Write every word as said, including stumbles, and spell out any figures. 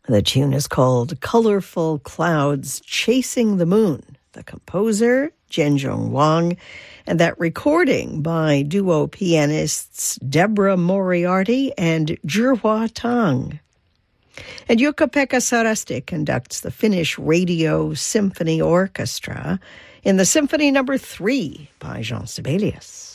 The tune is called Colorful Clouds Chasing the Moon. The composer, Zhenjong Wang, and that recording by duo pianists Deborah Moriarty and Zhihua Tang. And Jukka-Pekka Sarasti conducts the Finnish Radio Symphony Orchestra in the Symphony Number Three by Jean Sibelius.